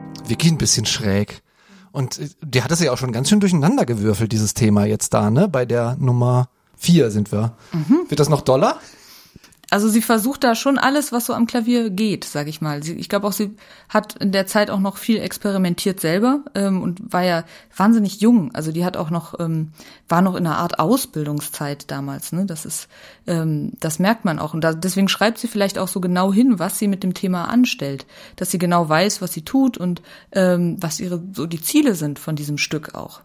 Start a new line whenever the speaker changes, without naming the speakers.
wirklich ein bisschen schräg. Und die hat es ja auch schon ganz schön durcheinander gewürfelt, dieses Thema jetzt da, ne? Bei der Nummer 4 sind wir. Wird das noch doller?
Also sie versucht da schon alles, was so am Klavier geht, sag ich mal. Ich glaube auch, sie hat in der Zeit auch noch viel experimentiert selber und war ja wahnsinnig jung. Also die hat auch noch war noch in einer Art Ausbildungszeit damals. Ne, das merkt man auch und deswegen schreibt sie vielleicht auch so genau hin, was sie mit dem Thema anstellt, dass sie genau weiß, was sie tut und was ihre so die Ziele sind von diesem Stück auch.